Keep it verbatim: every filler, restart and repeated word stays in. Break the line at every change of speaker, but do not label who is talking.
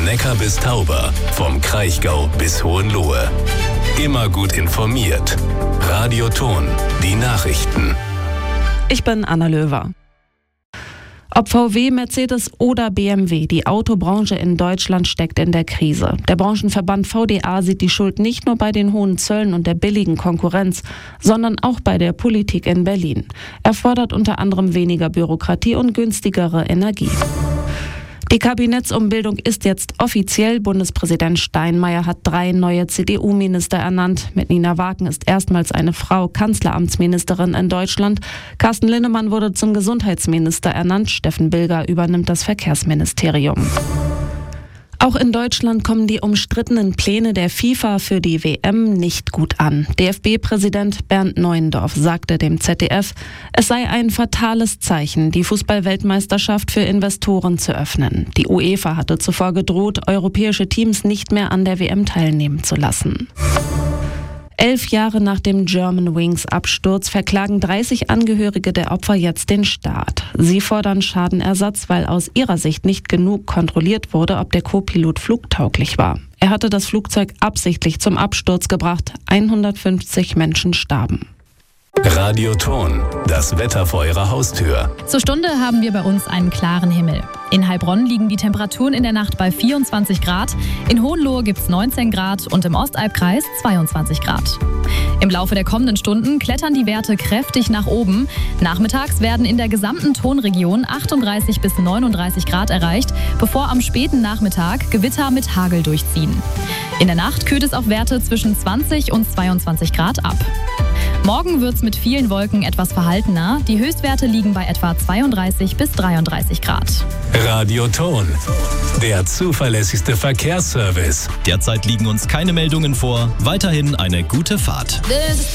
Neckar bis Tauber, vom Kraichgau bis Hohenlohe. Immer gut informiert. Radio Thon, die Nachrichten.
Ich bin Anna Löwer. Ob V W, Mercedes oder B M W, die Autobranche in Deutschland steckt in der Krise. Der Branchenverband V D A sieht die Schuld nicht nur bei den hohen Zöllen und der billigen Konkurrenz, sondern auch bei der Politik in Berlin. Er fordert unter anderem weniger Bürokratie und günstigere Energie. Die Kabinettsumbildung ist jetzt offiziell. Bundespräsident Steinmeier hat drei neue C D U-Minister ernannt. Mit Nina Wagen ist erstmals eine Frau Kanzleramtsministerin in Deutschland. Carsten Linnemann wurde zum Gesundheitsminister ernannt. Steffen Bilger übernimmt das Verkehrsministerium. Auch in Deutschland kommen die umstrittenen Pläne der FIFA für die W M nicht gut an. D F B-Präsident Bernd Neuendorf sagte dem Z D F, es sei ein fatales Zeichen, die Fußball-Weltmeisterschaft für Investoren zu öffnen. Die UEFA hatte zuvor gedroht, europäische Teams nicht mehr an der W M teilnehmen zu lassen. Elf Jahre nach dem Germanwings-Absturz verklagen dreißig Angehörige der Opfer jetzt den Staat. Sie fordern Schadenersatz, weil aus ihrer Sicht nicht genug kontrolliert wurde, ob der Co-Pilot flugtauglich war. Er hatte das Flugzeug absichtlich zum Absturz gebracht. hundertfünfzig Menschen starben.
Radio Thon, das Wetter vor Ihrer Haustür.
Zur Stunde haben wir bei uns einen klaren Himmel. In Heilbronn liegen die Temperaturen in der Nacht bei vierundzwanzig Grad, in Hohenlohe gibt es neunzehn Grad und im Ostalbkreis zweiundzwanzig Grad. Im Laufe der kommenden Stunden klettern die Werte kräftig nach oben. Nachmittags werden in der gesamten Thonregion achtunddreißig bis neununddreißig Grad erreicht, bevor am späten Nachmittag Gewitter mit Hagel durchziehen. In der Nacht kühlt es auf Werte zwischen zwanzig und zweiundzwanzig Grad ab. Morgen wird es mit vielen Wolken etwas verhaltener. Die Höchstwerte liegen bei etwa zweiunddreißig bis dreiunddreißig Grad.
Radio Thon, der zuverlässigste Verkehrsservice.
Derzeit liegen uns keine Meldungen vor. Weiterhin eine gute Fahrt.